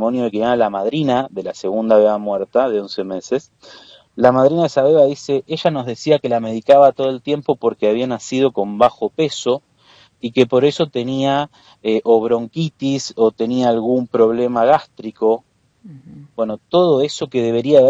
testimonio de que era la madrina de la segunda beba muerta de 11 meses. La madrina de esa beba dice, ella nos decía que la medicaba todo el tiempo porque había nacido con bajo peso y que por eso tenía o bronquitis o tenía algún problema gástrico. Bueno, todo eso que debería haber